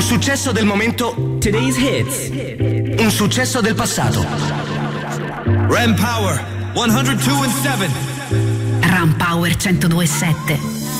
Successo del momento. Today's hits. Un successo del passato. Ram Power 102.7. Ram Power 102.7.